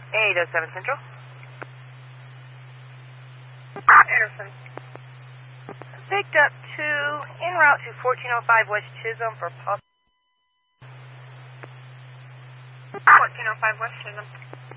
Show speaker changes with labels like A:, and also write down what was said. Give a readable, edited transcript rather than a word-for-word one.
A: 807 Central.
B: Anderson.
A: Picked up 2 en route to 1405 West Chisholm for possible.
B: 1405 West Chisholm.